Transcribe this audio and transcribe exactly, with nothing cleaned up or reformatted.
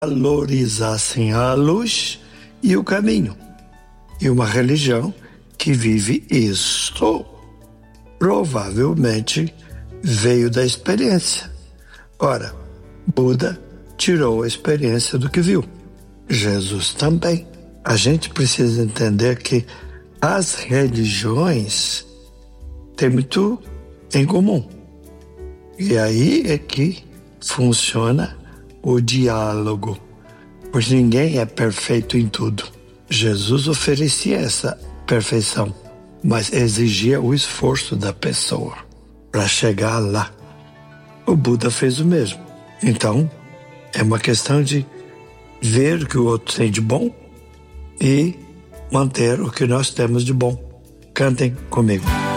valorizassem a luz e o caminho. E uma religião que vive isto provavelmente veio da experiência. Ora, Buda tirou a experiência do que viu. Jesus também. A gente precisa entender que as religiões têm muito em comum. E aí é que funciona o diálogo, pois ninguém é perfeito em tudo. Jesus oferecia essa perfeição, mas exigia o esforço da pessoa para chegar lá. O Buda fez o mesmo. Então, é uma questão de ver o que o outro tem de bom e manter o que nós temos de bom. Cantem comigo.